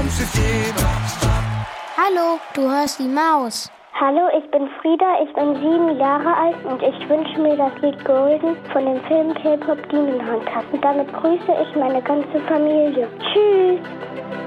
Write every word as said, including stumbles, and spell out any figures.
Hallo, du hörst die Maus. Hallo, ich bin Frieda, ich bin sieben Jahre alt und ich wünsche mir das Lied Golden von dem Film K-Pop Demon Hunters. Und damit grüße ich meine ganze Familie. Tschüss!